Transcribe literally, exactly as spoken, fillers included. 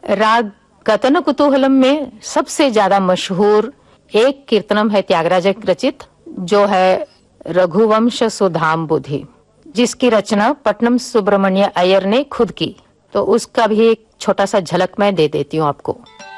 राग कतन कुतूहलम में सबसे ज्यादा मशहूर एक कीर्तनम है त्यागराज रचित, जो है रघुवंश सुधाम बुधि, जिसकी रचना पट्टनम सुब्रमण्य अय्यर ने खुद की। तो उसका भी एक छोटा सा झलक मैं दे देती हूँ आपको।